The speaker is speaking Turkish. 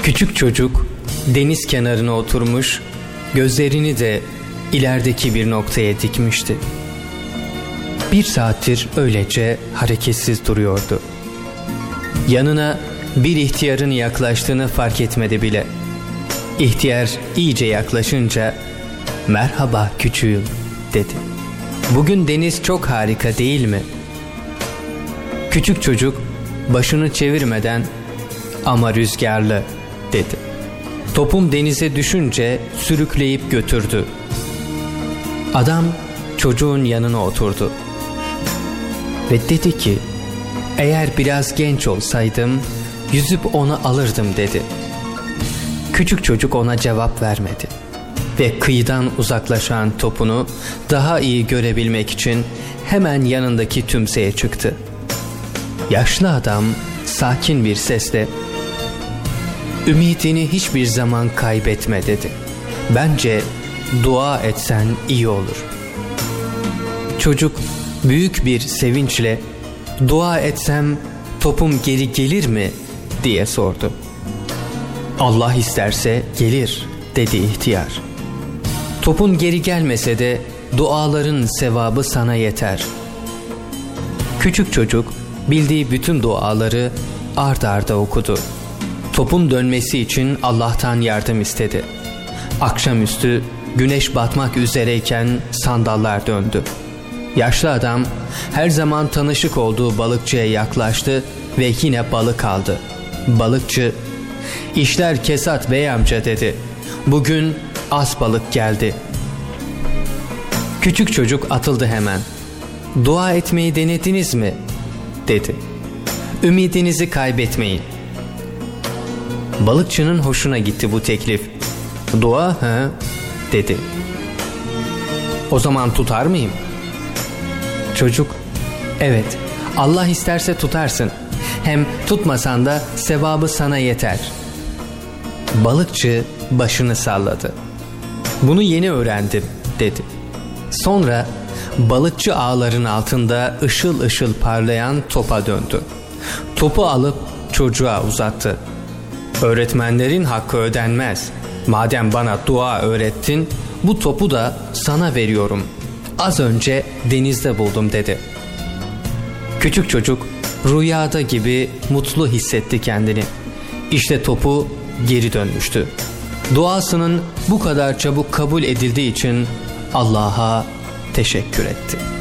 Küçük çocuk deniz kenarına oturmuş, gözlerini de ilerideki bir noktaya dikmişti. 1 saattir öylece hareketsiz duruyordu. Yanına bir ihtiyarın yaklaştığını fark etmedi bile. İhtiyar iyice yaklaşınca "Merhaba küçüğüm," dedi. "Bugün deniz çok harika değil mi?" Küçük çocuk başını çevirmeden "Ama rüzgarlı," dedi. Topum denize düşünce sürükleyip götürdü. Adam çocuğun yanına oturdu ve dedi ki, "Eğer biraz genç olsaydım yüzüp onu alırdım," dedi. Küçük çocuk ona cevap vermedi ve kıyıdan uzaklaşan topunu daha iyi görebilmek için hemen yanındaki tümseye çıktı. Yaşlı adam sakin bir sesle, "Ümidini hiçbir zaman kaybetme," dedi. "Bence dua etsen iyi olur." Çocuk büyük bir sevinçle, "Dua etsem topum geri gelir mi?" diye sordu. "Allah isterse gelir," dedi ihtiyar. "Topun geri gelmese de duaların sevabı sana yeter." Küçük çocuk bildiği bütün duaları art arda okudu. Topun dönmesi için Allah'tan yardım istedi. Akşamüstü güneş batmak üzereyken sandallar döndü. Yaşlı adam her zaman tanışık olduğu balıkçıya yaklaştı ve yine balık aldı. Balıkçı, "İşler kesat bey amca," dedi. "Bugün az balık geldi." Küçük çocuk atıldı hemen. "Dua etmeyi denediniz mi?" dedi. "Ümidinizi kaybetmeyin." Balıkçının hoşuna gitti bu teklif. "Dua ha?" dedi. "O zaman tutar mıyım?" Çocuk, "Evet, Allah isterse tutarsın. Hem tutmasan da sevabı sana yeter." Balıkçı başını salladı. "Bunu yeni öğrendim," dedi. Sonra balıkçı ağların altında ışıl ışıl parlayan topa döndü. Topu alıp çocuğa uzattı. "Öğretmenlerin hakkı ödenmez. Madem bana dua öğrettin, bu topu da sana veriyorum. Az önce denizde buldum," dedi. Küçük çocuk rüyada gibi mutlu hissetti kendini. İşte topu geri dönmüştü. Duasının bu kadar çabuk kabul edildiği için Allah'a teşekkür etti.